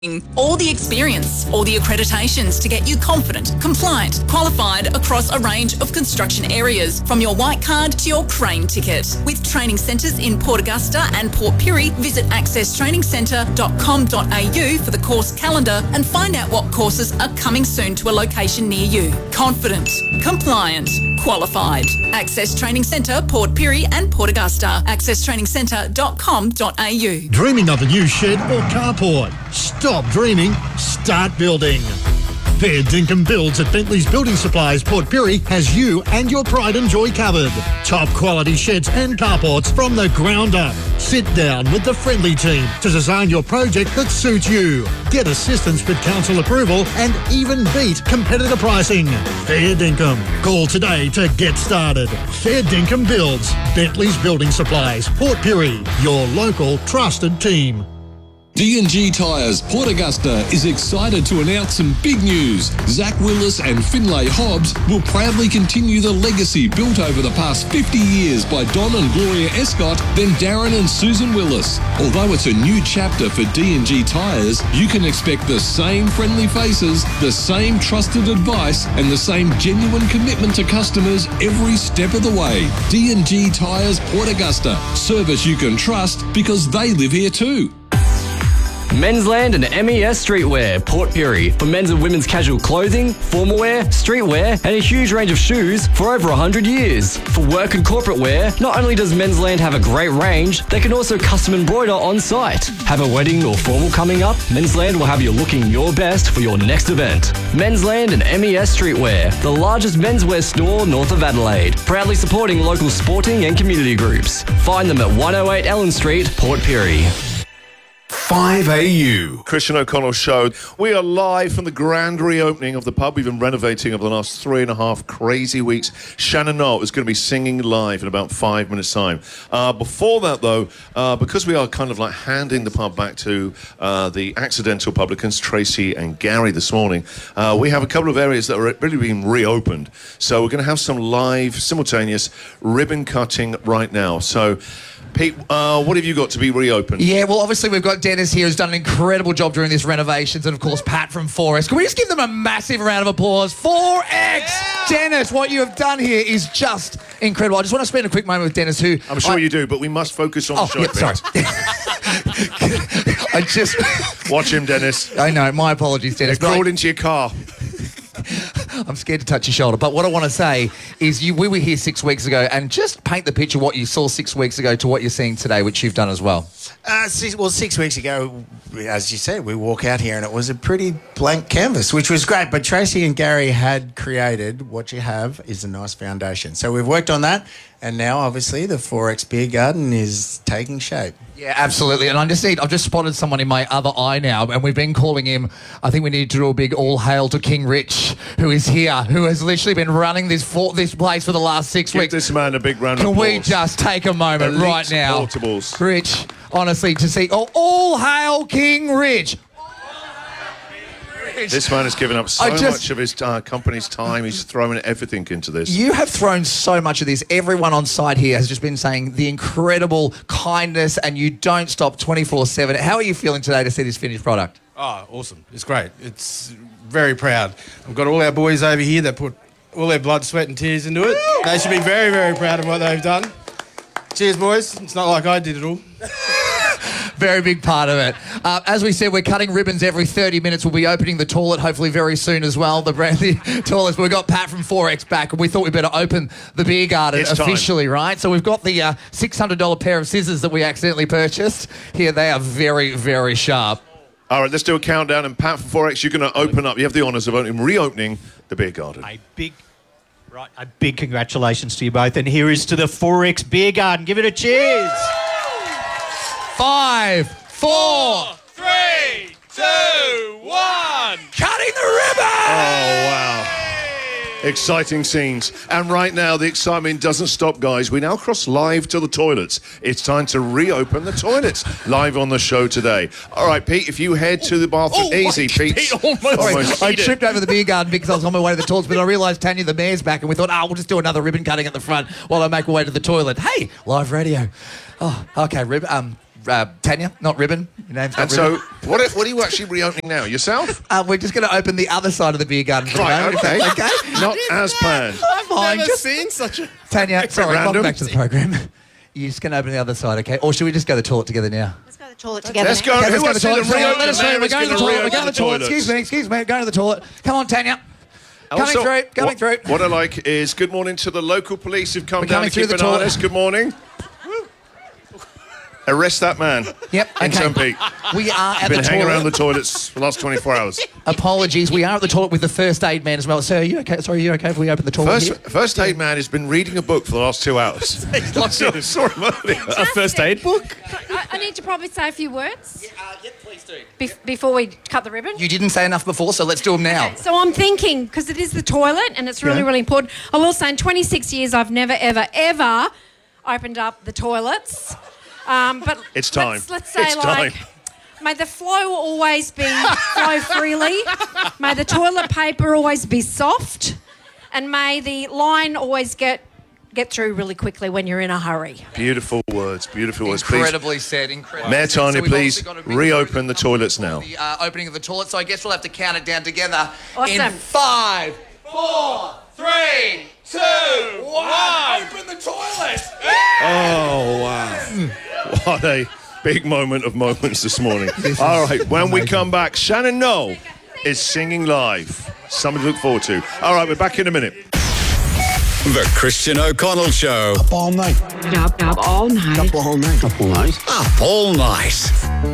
All the experience, all the accreditations to get you confident, compliant, qualified across a range of construction areas, from your white card to your crane ticket. With training centres in Port Augusta and Port Pirie, visit accesstrainingsentre.com.au for the course calendar and find out what courses are coming soon to a location near you. Confident, compliant, qualified. Access Training Centre, Port Pirie and Port Augusta. accesstrainingsentre.com.au. Dreaming of a new shed or carport? Stop dreaming, start building. Fair Dinkum Builds at Bentley's Building Supplies, Port Pirie has you and your pride and joy covered. Top quality sheds and carports from the ground up. Sit down with the friendly team to design your project that suits you. Get assistance with council approval and even beat competitor pricing. Fair Dinkum. Call today to get started. Fair Dinkum Builds, Bentley's Building Supplies, Port Pirie, your local trusted team. D&G Tyres Port Augusta is excited to announce some big news. Zach Willis and Finlay Hobbs will proudly continue the legacy built over the past 50 years by Don and Gloria Escott, then Darren and Susan Willis. Although it's a new chapter for D&G Tyres, you can expect the same friendly faces, the same trusted advice, and the same genuine commitment to customers every step of the way. D&G Tyres Port Augusta. Service you can trust because they live here too. Mensland and MES Streetwear, Port Pirie, for men's and women's casual clothing, formal wear, streetwear, and a huge range of shoes for over 100 years. For work and corporate wear, not only does Mensland have a great range, they can also custom embroider on site. Have a wedding or formal coming up? Mensland will have you looking your best for your next event. Mensland and MES Streetwear, the largest menswear store north of Adelaide, proudly supporting local sporting and community groups. Find them at 108 Ellen Street, Port Pirie. 5AU. Christian O'Connell Show. We are live from the grand reopening of the pub. We've been renovating over the last 3.5 crazy weeks. Shannon Knott is going to be singing live in about 5 minutes' time. Before that, though, because we are kind of like handing the pub back to the accidental publicans, Tracy and Gary, this morning, we have a couple of areas that are really being reopened. So we're going to have some live, simultaneous ribbon cutting right now. So, Pete, what have you got to be reopened? Yeah, well, obviously we've got Dennis here who's done an incredible job during this renovations, and of course Pat from 4X. Can we just give them a massive round of applause? 4X! Yeah! Dennis, what you have done here is just incredible. I just want to spend a quick moment with Dennis, who... I'm sure you do, but we must focus on the show. Yeah, sorry. I just... Watch him, Dennis. I know, my apologies, Dennis. They crawled into your car. I'm scared to touch your shoulder. But what I want to say is we were here 6 weeks ago, and just paint the picture what you saw 6 weeks ago to what you're seeing today, which you've done as well. 6 weeks ago, as you said, we walk out here and it was a pretty blank canvas, which was great. But Tracy and Gary had created what you have is a nice foundation. So we've worked on that, and now obviously the 4X Beer Garden is taking shape. Yeah, absolutely. And I've just spotted someone in my other eye now, and we've been calling him, I think we need to do a big all hail to King Rich, who is here, who has literally been running this place for the last 6 weeks. Give this man a big round of applause. Can we just take a moment Elite right now? Portables. Rich, honestly, to see, all hail King Rich. This man has given up so much of his company's time. He's throwing everything into this. You have thrown so much of this. Everyone on site here has just been saying the incredible kindness, and you don't stop 24/7. How are you feeling today to see this finished product? Oh, awesome. It's great. It's very proud. We've got all our boys over here that put all their blood, sweat and tears into it. They should be very, very proud of what they've done. Cheers, boys. It's not like I did it all. Very big part of it. As we said, we're cutting ribbons every 30 minutes. We'll be opening the toilet hopefully very soon as well, the brand new toilets. We've got Pat from 4X back, and we thought we'd better open the beer garden officially, right? So we've got the $600 pair of scissors that we accidentally purchased. Here, they are very, very sharp. All right, let's do a countdown, and Pat from 4X, you're going to open up. You have the honours of reopening the beer garden. A big congratulations to you both, and here is to the 4X Beer Garden. Give it a cheers. 5, 4, 3, 2, 1. Cutting the ribbon! Oh, wow. Exciting scenes. And right now, the excitement doesn't stop, guys. We now cross live to the toilets. It's time to reopen the toilets. Live on the show today. All right, Pete, if you head to the bathroom. Easy, Pete. Almost I tripped over the beer garden because I was on my way to the toilets, but I realised Tanya the mayor's back, and we thought, we'll just do another ribbon cutting at the front while I make my way to the toilet. Hey, live radio. Oh, okay, Tanya, not Ribbon. Your name's not And so, Ribbon. what are you actually reopening now? Yourself? We're just going to open the other side of the beer garden for the Right, moment, if okay. that's okay? Not as planned. Fine, Never just seen such a... Tanya, sorry, random. welcome back to the program. You're just going to open the other side, okay? Or should we just go to the toilet together now? Let's go to the toilet together. Let's now. go. Okay, Who let's go to wants the to toilet. reopen Let us know. there? We're It's going to the gonna toilet. We're reopen going to the toilet. toilets. Excuse me. Going to the toilet. Come on, Tanya. Coming Also, through. Coming through. What I like is good morning to the local police who've come We're down coming to through keep the an eye on toilet. us. Good morning. Arrest that man. Yep. In Okay. St. Pete. We are at Been the hanging around the toilet. toilets for the last 24 hours. Apologies. We are at the toilet with the first aid man as well. Sir, are you okay? Sorry, are you okay if we open the toilet here? First aid man has been reading a book for the last 2 hours. I saw him earlier. A first aid book? I need to probably say a few words Yeah, please do. before we cut the ribbon. You didn't say enough before, so let's do them now. So I'm thinking, because it is the toilet and it's really, Yeah. really important. I will say in 26 years I've never, ever, ever opened up the toilets. But It's time. Let's say It's like, time. may the flow always be flow freely. May the toilet paper always be soft. And may the line always get through really quickly when you're in a hurry. Beautiful words. Beautiful words. Please, Incredibly said. Incredibly Mayor said. So Tanya, we've please obviously got a big reopen the focus toilets on now. The opening of the toilet. So I guess we'll have to count it down together. Awesome. In 5, 4, 3, 2, 1. Open the toilet. Oh, wow. What a big moment of moments this morning. All right, when we come back, Shannon Knoll is singing live. Something to look forward to. All right, we're back in a minute. The Christian O'Connell Show. Up all night. Up all night. Up all night. Up all night.